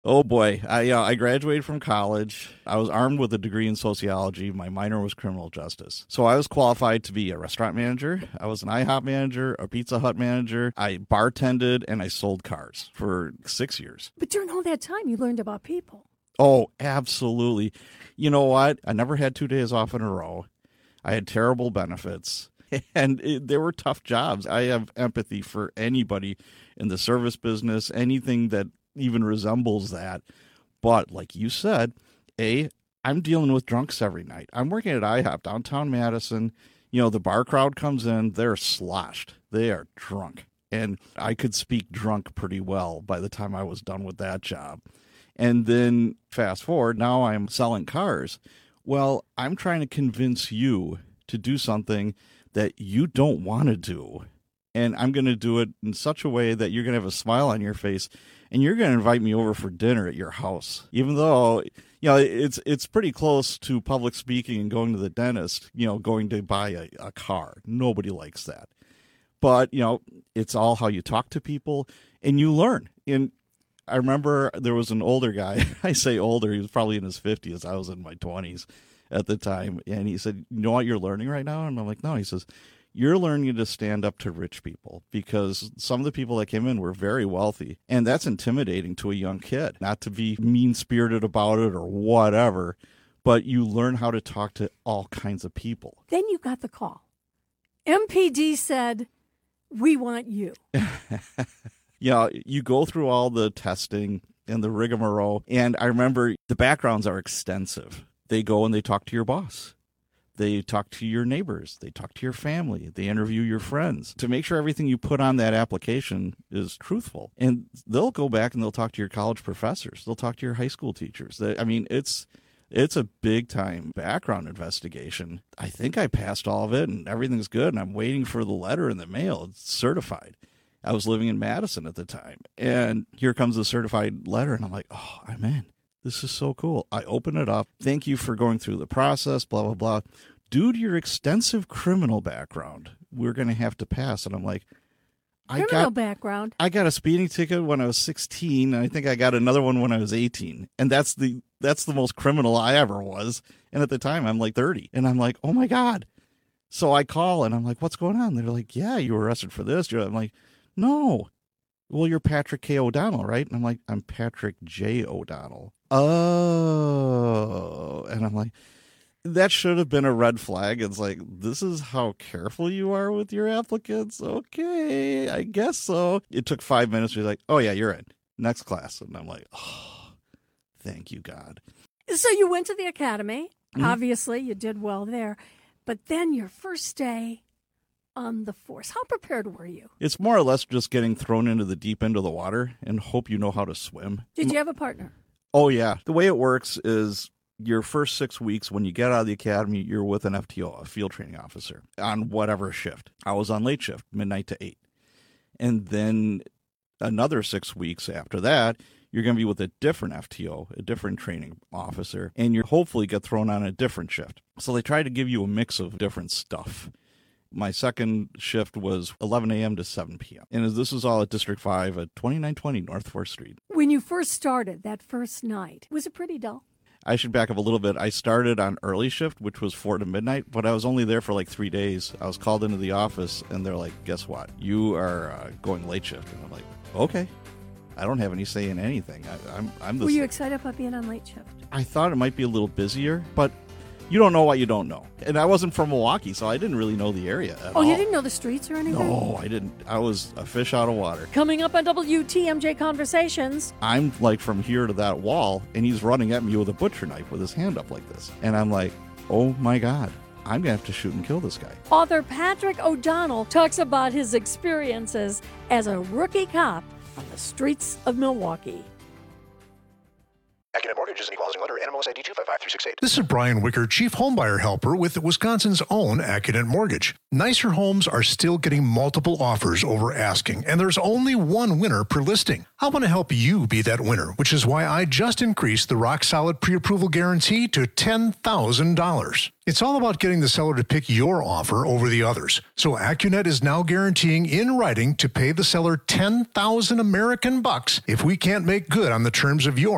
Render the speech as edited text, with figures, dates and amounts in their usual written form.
Oh boy, I graduated from college. I was armed with a degree in sociology. My minor was criminal justice. So I was qualified to be a restaurant manager. I was an IHOP manager, a Pizza Hut manager. I bartended and I sold cars for 6 years. But during all that time, you learned about people. Oh, absolutely. You know what? I never had 2 days off in a row. I had terrible benefits. And they were tough jobs. I have empathy for anybody in the service business, anything that even resembles that. But like you said, I'm dealing with drunks every night. I'm working at IHOP downtown Madison. You know, the bar crowd comes in, they're sloshed. They are drunk. And I could speak drunk pretty well by the time I was done with that job. And then fast forward, now I'm selling cars. Well, I'm trying to convince you to do something that you don't want to do. And I'm going to do it in such a way that you're going to have a smile on your face and you're going to invite me over for dinner at your house. Even though, it's pretty close to public speaking and going to the dentist, going to buy a car. Nobody likes that. But, it's all how you talk to people and you learn. And I remember there was an older guy. I say older, he was probably in his 50s. I was in my 20s at the time. And he said, you know what you're learning right now? And I'm like, no. He says, you're learning to stand up to rich people because some of the people that came in were very wealthy. And that's intimidating to a young kid, not to be mean-spirited about it or whatever, but you learn how to talk to all kinds of people. Then you got the call. MPD said, we want you. You go through all the testing and the rigmarole. And I remember the backgrounds are extensive. They go and they talk to your boss. They talk to your neighbors. They talk to your family. They interview your friends to make sure everything you put on that application is truthful. And they'll go back and they'll talk to your college professors. They'll talk to your high school teachers. It's a big time background investigation. I think I passed all of it and everything's good. And I'm waiting for the letter in the mail. It's certified. I was living in Madison at the time. And here comes the certified letter. And I'm like, oh, I'm in. This is so cool. I open it up. Thank you for going through the process, blah, blah, blah. Due to your extensive criminal background, we're going to have to pass. And I'm like, background. I got a speeding ticket when I was 16. And I think I got another one when I was 18. And that's the most criminal I ever was. And at the time, I'm like 30. And I'm like, oh, my God. So I call and I'm like, what's going on? They're like, yeah, you were arrested for this. I'm like, no. Well, you're Patrick K. O'Donnell, right? And I'm like, I'm Patrick J. O'Donnell. Oh. And I'm like, that should have been a red flag. It's like, this is how careful you are with your applicants? Okay, I guess so. It took 5 minutes. You're like, oh, yeah, you're in. Next class. And I'm like, oh, thank you, God. So you went to the academy. Mm-hmm. Obviously, you did well there. But then your first day on the force, how prepared were you? It's more or less just getting thrown into the deep end of the water and hope you know how to swim. Did you have a partner? Oh, yeah. The way it works is your first 6 weeks, when you get out of the academy, you're with an FTO, a field training officer, on whatever shift. I was on late shift, midnight to 8. And then another 6 weeks after that, you're going to be with a different FTO, a different training officer, and you hopefully get thrown on a different shift. So they try to give you a mix of different stuff. My second shift was 11 a.m. to 7 p.m. And this is all at District 5 at 2920 North 4th Street. When you first started that first night, was it pretty dull? I should back up a little bit. I started on early shift, which was 4 to midnight, but I was only there for like 3 days. I was called into the office, and they're like, guess what? You are going late shift. And I'm like, okay. I don't have any say in anything. Were you excited about being on late shift? I thought it might be a little busier, but you don't know what you don't know. And I wasn't from Milwaukee, so I didn't really know the area at all. Oh, you didn't know the streets or anything? No, I didn't. I was a fish out of water. Coming up on WTMJ Conversations. I'm like from here to that wall, and he's running at me with a butcher knife with his hand up like this. And I'm like, oh my God, I'm going to have to shoot and kill this guy. Author Patrick O'Donnell talks about his experiences as a rookie cop on the streets of Milwaukee. AccuNet Mortgage is an equal housing lender. NMLS ID 255368. This is Brian Wicker, Chief Homebuyer Helper with Wisconsin's own AccuNet Mortgage. Nicer homes are still getting multiple offers over asking, and there's only one winner per listing. I want to help you be that winner, which is why I just increased the rock-solid pre-approval guarantee to $10,000. It's all about getting the seller to pick your offer over the others. So AccuNet is now guaranteeing in writing to pay the seller $10,000 American bucks if we can't make good on the terms of your